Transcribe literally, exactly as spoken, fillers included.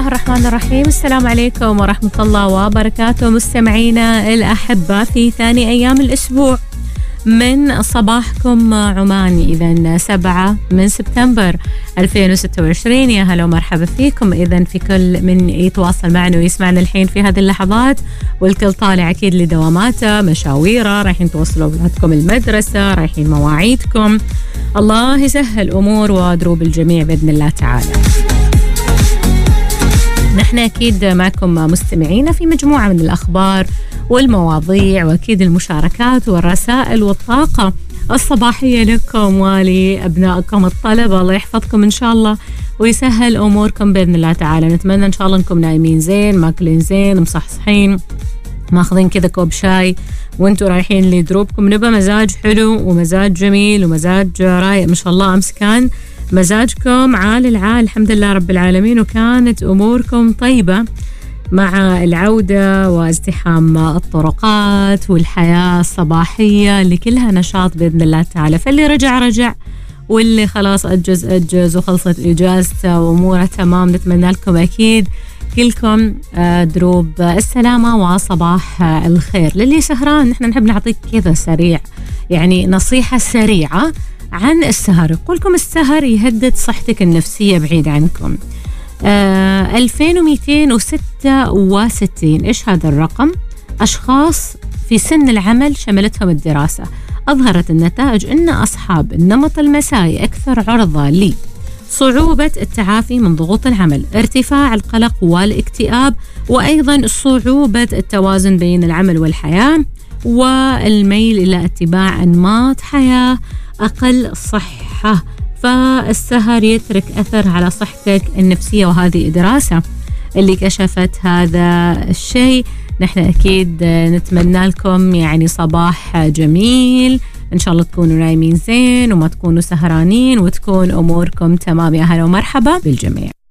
الله الرحمن الرحيم. السلام عليكم ورحمة الله وبركاته مستمعينا الأحبة في ثاني أيام الأسبوع من صباحكم عماني، إذن سبعة من سبتمبر ألفين وستة وعشرين. يا هلا ومرحبا فيكم إذن في كل من يتواصل معنا ويسمعنا الحين في هذه اللحظات، والكل طالع أكيد لدواماته، مشاويره، رايحين توصلوا أولادكم المدرسة، رايحين مواعيدكم. الله يسهل أمور ودروب الجميع بإذن الله تعالى. نحن أكيد معكم مستمعين في مجموعة من الأخبار والمواضيع، وأكيد المشاركات والرسائل والطاقة الصباحية لكم ولأبنائكم الطلبة. الله يحفظكم إن شاء الله ويسهل أموركم بإذن الله تعالى. نتمنى إن شاء الله أنكم نايمين زين، ماكلين زين، مصحصحين، ماخذين كذا كوب شاي وانتوا رايحين لدروبكم. نبى مزاج حلو ومزاج جميل ومزاج رايق ما شاء الله. أمس كان مزاجكم عال العال الحمد لله رب العالمين، وكانت أموركم طيبة مع العودة وازدحام الطرقات والحياة الصباحية اللي كلها نشاط بإذن الله تعالى. فاللي رجع رجع، واللي خلاص أجز أجز وخلصت إجازته وأموره تمام. نتمنى لكم أكيد كلكم دروب السلامة وصباح الخير. للي سهران نحن نحب نعطيك كذا سريع، يعني نصيحة سريعة عن السهر. يقول لكم السهر يهدد صحتك النفسية بعيد عنكم. آه ألفين ومئتين وستة وستين، إيش هذا الرقم؟ أشخاص في سن العمل شملتهم الدراسة، أظهرت النتائج أن أصحاب النمط المسائي أكثر عرضة لصعوبة التعافي من ضغوط العمل، ارتفاع القلق والاكتئاب، وأيضا صعوبة التوازن بين العمل والحياة، والميل إلى اتباع أنماط حياة أقل صحة. فالسهر يترك أثر على صحتك النفسية، وهذه دراسة اللي كشفت هذا الشيء. نحن أكيد نتمنى لكم يعني صباح جميل، إن شاء الله تكونوا نايمين زين وما تكونوا سهرانين وتكون أموركم تمام. يا هلا ومرحبا بالجميع.